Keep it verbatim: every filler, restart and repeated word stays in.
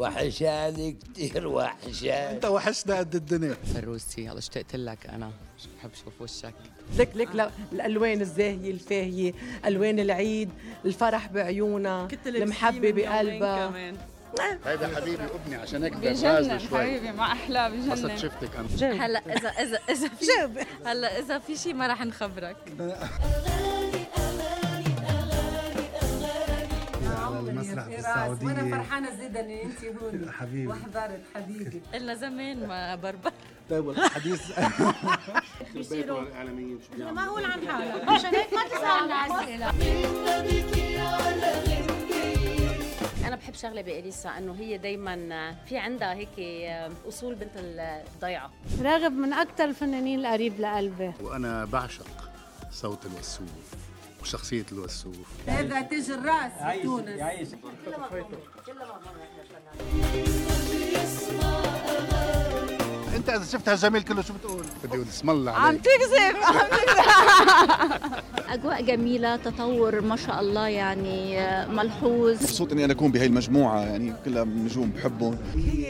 وحشاني كتير وحشاني. انت وحشنا قد الدنيا. فروسي يلا اشتقت لك انا، بحب اشوف وشك. لك لك الالوان الزاهيه الفاهيه، الوان العيد، الفرح بعيونها، المحبه بقلبها. هيدا حبيبي ابني عشان هيك بجنن حبيبي مع احلى بجنن. قصد شفتك انا. هلا اذا اذا اذا في هلا اذا في شيء ما راح نخبرك. على المسرح بالسعودية وانا فرحانه جدا ان انت هون حبيبي وحضرت حبيبي. إلنا زمان ما بربر. طيب الحديث بيصيروا الاعلاميين ما هو عن حالك عشان هيك ما تسالنا اسئله. انا بحب شغله بإليسا انه هي دائما في عندها هيك اصول بنت الضيعه. راغب من اكثر الفنانين القريب لقلبي، وانا بعشق صوت الوسوف وشخصية الوسوف. هذا تاج الراس بتونس. يعيش انت اذا شفت هالجميل كله شو بتقول؟ بدي اقول اسم الله عليك. عم تكذب عم تكذب. أجواء جميلة، تطور ما شاء الله يعني ملحوظ. مبسوط اني انا اكون بهي المجموعه، يعني كلها نجوم بحبهم.